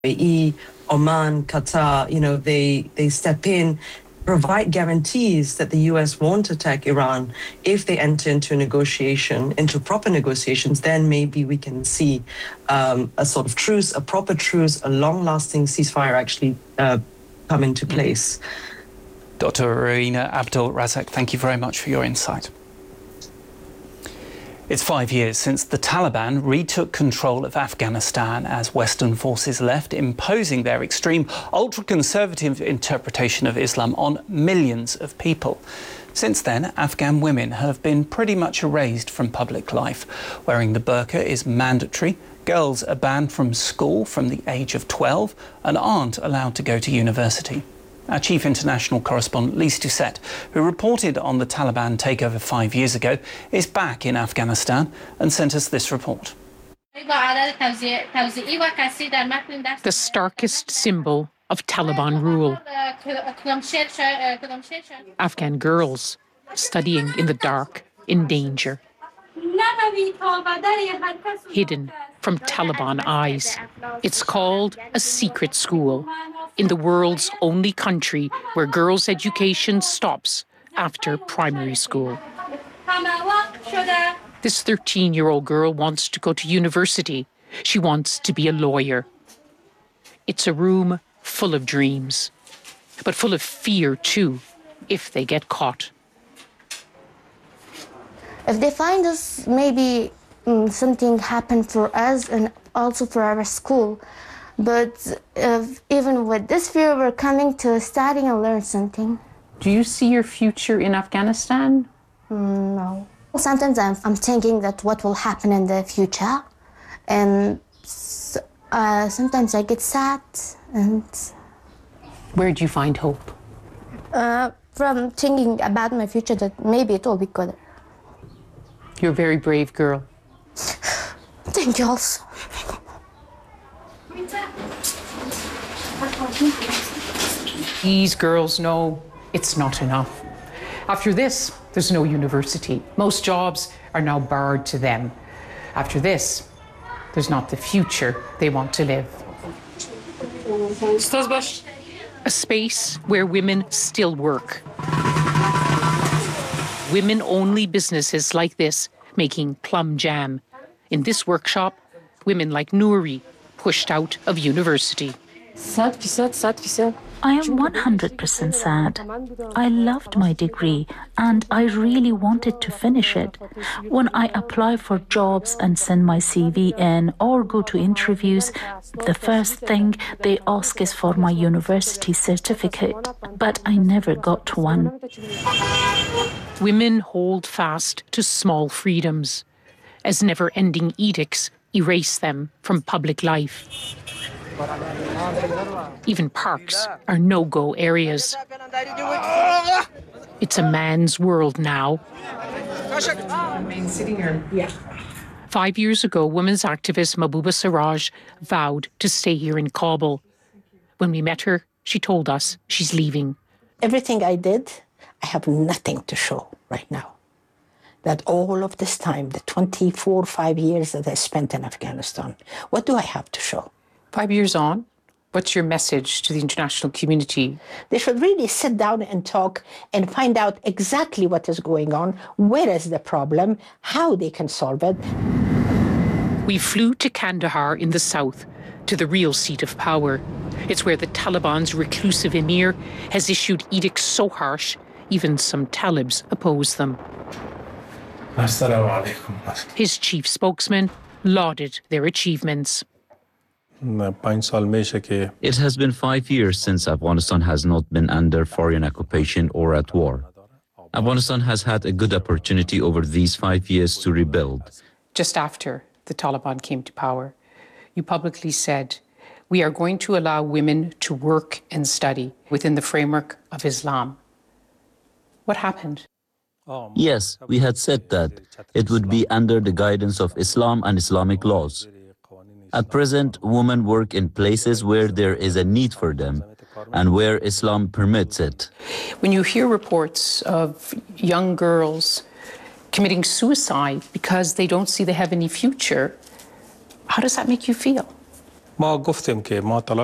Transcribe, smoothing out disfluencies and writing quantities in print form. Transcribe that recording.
UAE, Oman, Qatar, they step in, provide guarantees that the US won't attack Iran. If they enter into a negotiation, into proper negotiations, then maybe we can see a sort of truce, a proper truce, a long-lasting ceasefire actually come into place. Dr. Rowena Abdul Razak, thank you very much for your insight. It's 5 years since the Taliban retook control of Afghanistan as Western forces left, imposing their extreme, ultra-conservative interpretation of Islam on millions of people. Since then, Afghan women have been pretty much erased from public life. Wearing the burqa is mandatory. Girls are banned from school from the age of 12 and aren't allowed to go to university. Our chief international correspondent, Lise Doucette, who reported on the Taliban takeover 5 years ago, is back in Afghanistan and sent us this report. The starkest symbol of Taliban rule. Afghan girls studying in the dark, in danger. Hidden from Taliban eyes. It's called a secret school, in the world's only country where girls' education stops after primary school. This 13-year-old girl wants to go to university. She wants to be a lawyer. It's a room full of dreams, but full of fear too, if they get caught. If they find us, maybe something happened for us and also for our school. But even with this fear, we're coming to study and learn something. Do you see your future in Afghanistan? No. Sometimes I'm thinking that what will happen in the future. And sometimes I get sad. And where do you find hope? From thinking about my future, that maybe it will be good. You're a very brave girl. Thank you also. These girls know it's not enough. After this, there's no university. Most jobs are now barred to them. After this, there's not the future they want to live. A space where women still work. Women-only businesses like this making plum jam. In this workshop, women like Nouri pushed out of university. I am 100% sad. I loved my degree and I really wanted to finish it. When I apply for jobs and send my CV in or go to interviews, the first thing they ask is for my university certificate, but I never got one. Women hold fast to small freedoms, as never-ending edicts erase them from public life. Even parks are no-go areas. It's a man's world now. 5 years ago, women's activist Mahbouba Siraj vowed to stay here in Kabul. When we met her, she told us she's leaving. Everything I did, I have nothing to show right now. That all of this time, the 5 years that I spent in Afghanistan, what do I have to show? 5 years on, what's your message to the international community? They should really sit down and talk and find out exactly what is going on, where is the problem, how they can solve it. We flew to Kandahar in the south, to the real seat of power. It's where the Taliban's reclusive emir has issued edicts so harsh, even some Talibs oppose them. His chief spokesman lauded their achievements. It has been 5 years since Afghanistan has not been under foreign occupation or at war. Afghanistan has had a good opportunity over these 5 years to rebuild. Just after the Taliban came to power, you publicly said, "We are going to allow women to work and study within the framework of Islam." What happened? Yes, we had said that it would be under the guidance of Islam and Islamic laws. At present, women work in places where there is a need for them and where Islam permits it. When you hear reports of young girls committing suicide because they don't see they have any future, how does that make you feel? ما گفتیم که ما